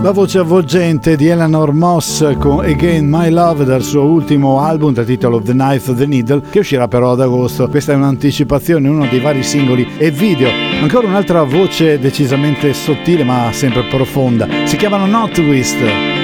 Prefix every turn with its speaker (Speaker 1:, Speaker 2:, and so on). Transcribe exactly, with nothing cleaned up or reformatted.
Speaker 1: La voce avvolgente di Eleanor Moss con Again My Love dal suo ultimo album dal titolo The Knife of the Needle, che uscirà però ad agosto. Questa è un'anticipazione, uno dei vari singoli e video. Ancora un'altra voce decisamente sottile ma sempre profonda. Si chiamano Not Twist.